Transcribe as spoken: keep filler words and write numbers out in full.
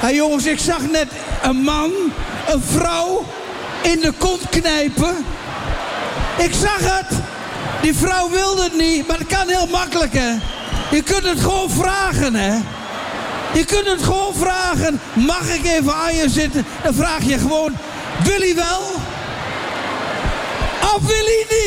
Hé hey jongens, ik zag net een man, een vrouw in de kont knijpen. Ik zag het. Die vrouw wilde het niet, maar dat kan heel makkelijk, hè. Je kunt het gewoon vragen, hè. Je kunt het gewoon vragen. Mag ik even aan je zitten? Dan vraag je gewoon, wil hij wel? Of wil hij niet?